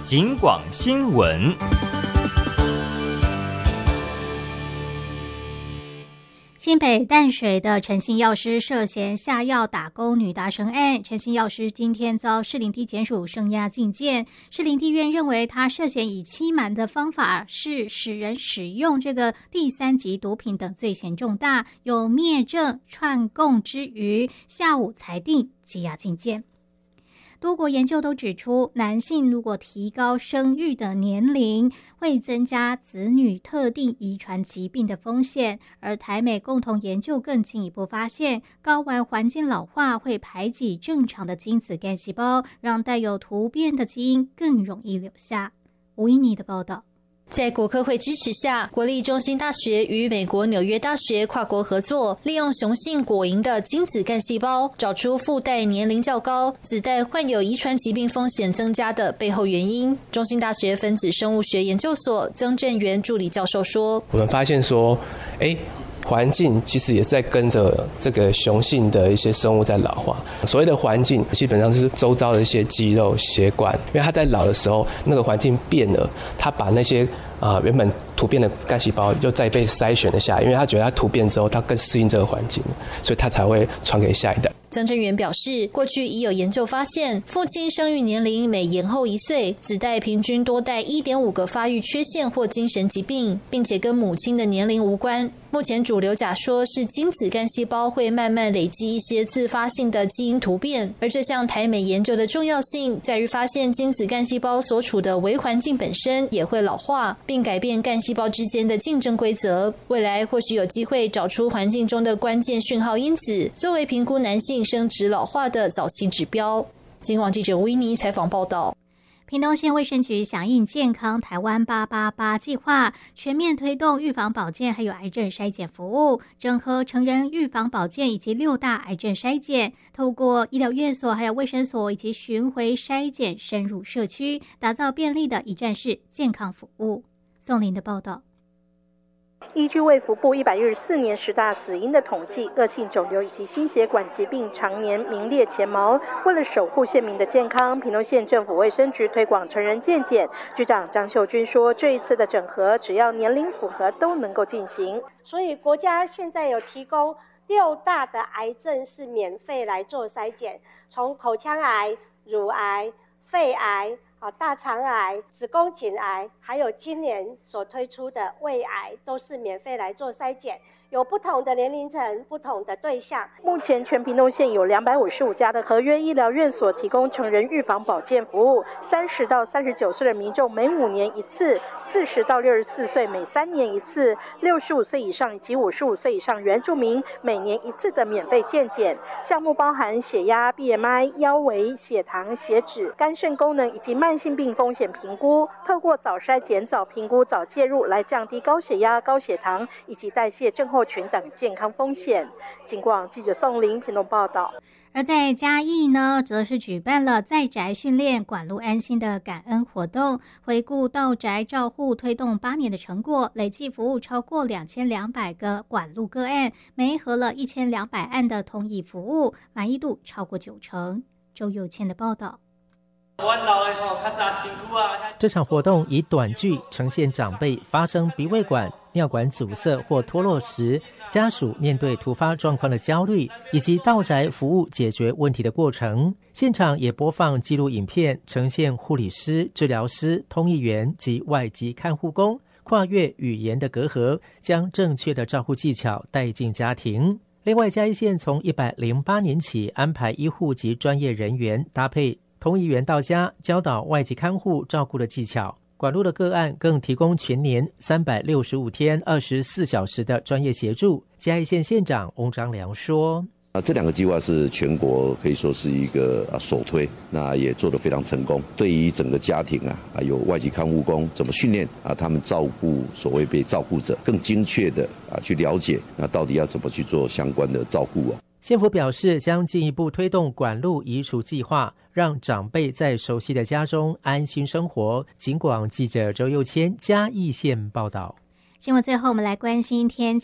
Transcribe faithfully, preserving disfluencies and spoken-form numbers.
警广新闻。 新北淡水的陈姓药师涉嫌下药打工女达成案，陈姓药师今天遭士林地检署声押禁见。士林地院认为他涉嫌以欺瞒的方法是使人使用这个第三级毒品等罪嫌重大，有灭证串供之余，下午裁定羁押禁见。多国研究都指出，男性如果提高生育的年龄，会增加子女特定遗传疾病的风险。而台美共同研究更进一步发现，睾丸环境老化会排挤正常的精子干细胞，让带有突变的基因更容易留下。吴依妮的报道。 在国科会支持下，国立中兴大学与美国纽约大学跨国合作，利用雄性果蝇的精子干细胞，找出父代年龄较高、子代患有遗传疾病风险增加的背后原因。中兴大学分子生物学研究所曾正元助理教授说：“ 我们发现说，哎。”环境其实也在跟着这个雄性的一些生物在老化。所谓的环境，基本上就是周遭的一些肌肉、血管，因为它在老的时候，那个环境变了，它把那些啊、呃、原本突变的干细胞又再被筛选了下来，因为它觉得它突变之后，它更适应这个环境，所以它才会传给下一代。 曾正元表示，过去已有研究发现，父亲生育年龄每延后一岁，子代平均多带 一点五 个发育缺陷或精神疾病，并且跟母亲的年龄无关。目前主流假说是精子干细胞会慢慢累积一些自发性的基因突变，而这项台美研究的重要性在于发现精子干细胞所处的微环境本身也会老化，并改变干细胞之间的竞争规则。未来或许有机会找出环境中的关键讯号因子，作为评估男性生殖老化的早期指标。警广记者维尼采访报道。 屏东县卫生局响应健康台湾八八八计划，全面推动预防保健还有癌症筛检服务，整合成人预防保健以及六大癌症筛检，透过医疗院所还有卫生所以及巡回筛检深入社区，打造便利的一站式健康服务。宋林的报道。 依据卫福部一百一十四年十大死因的统计，恶性肿瘤以及心血管疾病常年名列前茅。为了守护县民的健康，屏东县政府卫生局推广成人健检。局长张秀君说，这一次的整合，只要年龄符合都能够进行。 所以国家现在有提供六大的癌症是免费来做筛检，从口腔癌、乳癌、肺癌。大肠癌、子宫颈癌，还有今年所推出的胃癌，都是免费来做筛检，有不同的年龄层、不同的对象。 目前全屏东县有两百五十五家的合约医疗院所提供成人预防保健服务，三十到三十九岁的民众每五年一次，四十到六十四岁每三年一次，六十五岁以上以及五十五岁以上原住民每年一次的免费健检。项目包含血压、B M I、腰围、血糖、血脂、肝肾功能以及慢性病风险评估，透过早筛检、早评估、早介入来降低高血压、高血糖以及代谢症候群等健康风险。警广记者宋林屏东报道。 而在嘉义呢，则是举办了在宅训练、管路安心的感恩活动，回顾到宅照护推动八年的成果，累计服务超过两千两百个管路个案，媒合了一千两百案的同意服务，满意度超过九成。周有倩的报道。 这场活动以短剧呈现长辈发生鼻胃管、尿管阻塞或脱落时，家属面对突发状况的焦虑，以及到宅服务解决问题的过程。现场也播放记录影片，呈现护理师、治疗师、通译员及外籍看护工跨越语言的隔阂，将正确的照护技巧带进家庭。另外，嘉义县从一百零八年起安排医护及专业人员搭配通译员到家，教导外籍看护照顾的技巧。管路的个案更提供全年三百六十五天二十四小时的专业协助。嘉义县县长翁章良说， 啊，这两个计划是全国可以说是一个啊首推，那也做得非常成功。对于整个家庭啊，还有外籍看护工怎么训练啊，他们照顾所谓被照顾者，更精确的啊去了解，那到底要怎么去做相关的照顾啊。 县府表示，将进一步推动管路移除计划，让长辈在熟悉的家中安心生活。警广记者周佑谦嘉义县报道。 新闻最后，我们来关心天气。